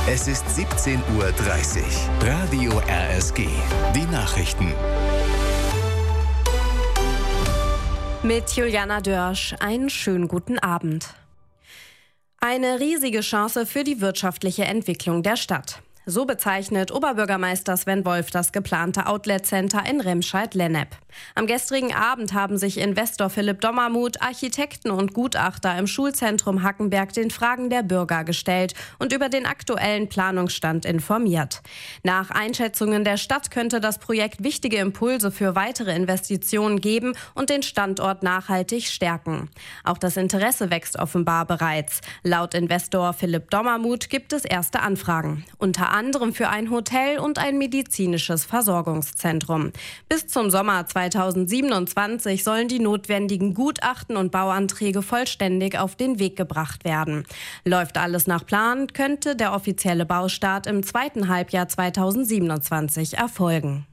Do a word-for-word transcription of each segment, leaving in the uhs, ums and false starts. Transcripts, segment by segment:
Es ist siebzehn Uhr dreißig. Radio R S G. Die Nachrichten. Mit Juliana Dörsch. Einen schönen guten Abend. Eine riesige Chance für die wirtschaftliche Entwicklung der Stadt. So bezeichnet Oberbürgermeister Sven Wolf das geplante Outlet-Center in Remscheid-Lennep. Am gestrigen Abend haben sich Investor Philipp Dommermuth, Architekten und Gutachter im Schulzentrum Hackenberg den Fragen der Bürger gestellt und über den aktuellen Planungsstand informiert. Nach Einschätzungen der Stadt könnte das Projekt wichtige Impulse für weitere Investitionen geben und den Standort nachhaltig stärken. Auch das Interesse wächst offenbar bereits. Laut Investor Philipp Dommermuth gibt es erste Anfragen. Unter anderem für ein Hotel und ein medizinisches Versorgungszentrum. Bis zum Sommer zweitausendsiebenundzwanzig sollen die notwendigen Gutachten und Bauanträge vollständig auf den Weg gebracht werden. Läuft alles nach Plan, könnte der offizielle Baustart im zweiten Halbjahr zweitausendsiebenundzwanzig erfolgen.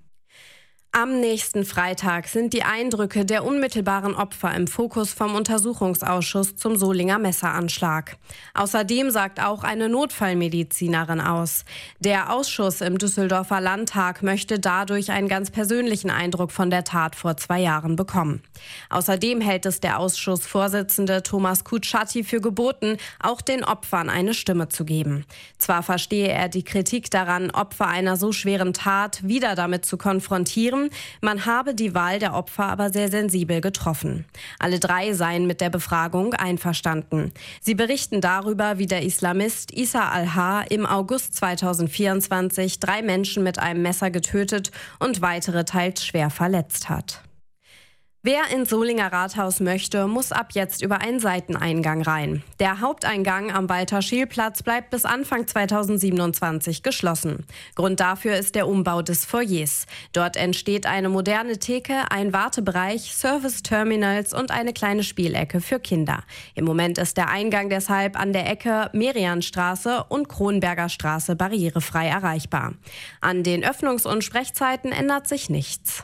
Am nächsten Freitag sind die Eindrücke der unmittelbaren Opfer im Fokus vom Untersuchungsausschuss zum Solinger Messeranschlag. Außerdem sagt auch eine Notfallmedizinerin aus. Der Ausschuss im Düsseldorfer Landtag möchte dadurch einen ganz persönlichen Eindruck von der Tat vor zwei Jahren bekommen. Außerdem hält es der Ausschussvorsitzende Thomas Kutschaty für geboten, auch den Opfern eine Stimme zu geben. Zwar verstehe er die Kritik daran, Opfer einer so schweren Tat wieder damit zu konfrontieren, man habe die Wahl der Opfer aber sehr sensibel getroffen. Alle drei seien mit der Befragung einverstanden. Sie berichten darüber, wie der Islamist Issa al-Ha im August zweitausendvierundzwanzig drei Menschen mit einem Messer getötet und weitere teils schwer verletzt hat. Wer ins Solinger Rathaus möchte, muss ab jetzt über einen Seiteneingang rein. Der Haupteingang am Walter-Scheel-Platz bleibt bis Anfang zweitausendsiebenundzwanzig geschlossen. Grund dafür ist der Umbau des Foyers. Dort entsteht eine moderne Theke, ein Wartebereich, Service-Terminals und eine kleine Spielecke für Kinder. Im Moment ist der Eingang deshalb an der Ecke Merianstraße und Kronberger Straße barrierefrei erreichbar. An den Öffnungs- und Sprechzeiten ändert sich nichts.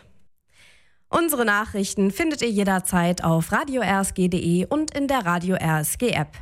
Unsere Nachrichten findet ihr jederzeit auf radio r s g punkt d e und in der Radio R S G App.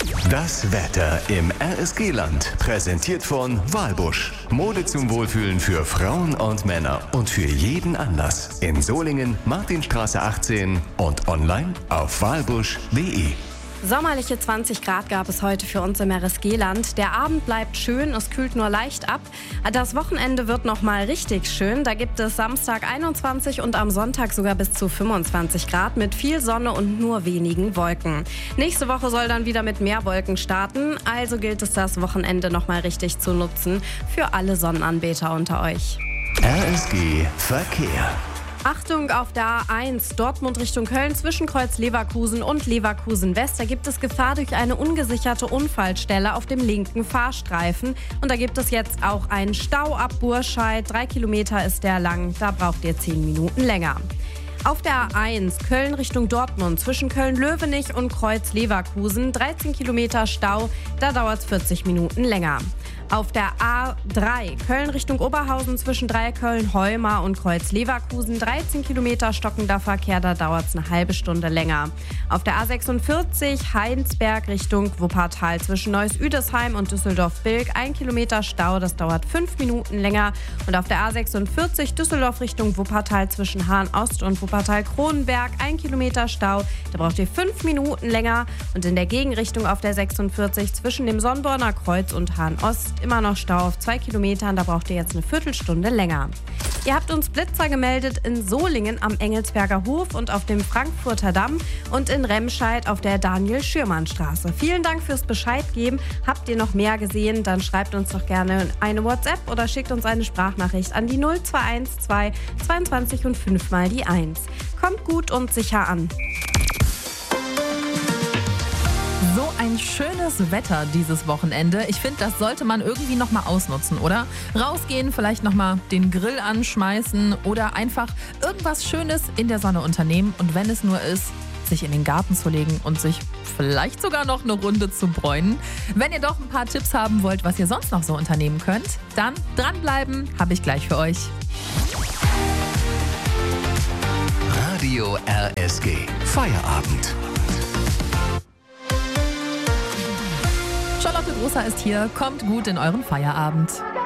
Das Wetter im R S G-Land. Präsentiert von Walbusch. Mode zum Wohlfühlen für Frauen und Männer und für jeden Anlass. In Solingen, Martinstraße achtzehn und online auf walbusch punkt d e. Sommerliche zwanzig Grad gab es heute für uns im R S G-Land. Der Abend bleibt schön, es kühlt nur leicht ab. Das Wochenende wird noch mal richtig schön. Da gibt es Samstag einundzwanzig und am Sonntag sogar bis zu fünfundzwanzig Grad mit viel Sonne und nur wenigen Wolken. Nächste Woche soll dann wieder mit mehr Wolken starten. Also gilt es, das Wochenende noch mal richtig zu nutzen für alle Sonnenanbeter unter euch. R S G Verkehr. Achtung auf der A eins, Dortmund Richtung Köln zwischen Kreuz Leverkusen und Leverkusen West. Da gibt es Gefahr durch eine ungesicherte Unfallstelle auf dem linken Fahrstreifen. Und da gibt es jetzt auch einen Stau ab Burscheid. Drei Kilometer ist der lang, da braucht ihr zehn Minuten länger. Auf der A eins, Köln Richtung Dortmund, zwischen Köln-Löwenich und Kreuz Leverkusen, dreizehn Kilometer Stau, da dauert es vierzig Minuten länger. Auf der A drei, Köln Richtung Oberhausen, zwischen Dreiköln-Heumar und Kreuz Leverkusen, dreizehn Kilometer stockender Verkehr, da dauert es eine halbe Stunde länger. Auf der A sechsundvierzig, Heinsberg Richtung Wuppertal, zwischen Neuss-Üdesheim und Düsseldorf-Bilk, ein Kilometer Stau, das dauert fünf Minuten länger. Und auf der A sechsundvierzig, Düsseldorf Richtung Wuppertal, zwischen Hahn-Ost und Wuppertal-Kronenberg, ein Kilometer Stau, da braucht ihr fünf Minuten länger. Und in der Gegenrichtung auf der sechsundvierzig, zwischen dem Sonnborner Kreuz und Hahn-Ost, immer noch Stau auf zwei Kilometern, da braucht ihr jetzt eine Viertelstunde länger. Ihr habt uns Blitzer gemeldet in Solingen am Engelsberger Hof und auf dem Frankfurter Damm und in Remscheid auf der Daniel-Schürmann-Straße. Vielen Dank fürs Bescheid geben. Habt ihr noch mehr gesehen, dann schreibt uns doch gerne eine WhatsApp oder schickt uns eine Sprachnachricht an die null zwei eins zwei zweiundzwanzig und fünf mal die eins. Kommt gut und sicher an. So ein schönes Wetter dieses Wochenende. Ich finde, das sollte man irgendwie noch mal ausnutzen, oder? Rausgehen, vielleicht noch mal den Grill anschmeißen oder einfach irgendwas Schönes in der Sonne unternehmen. Und wenn es nur ist, sich in den Garten zu legen und sich vielleicht sogar noch eine Runde zu bräunen. Wenn ihr doch ein paar Tipps haben wollt, was ihr sonst noch so unternehmen könnt, dann dranbleiben, habe ich gleich für euch. Radio R S G Feierabend. Charlotte Großer ist hier. Kommt gut in euren Feierabend.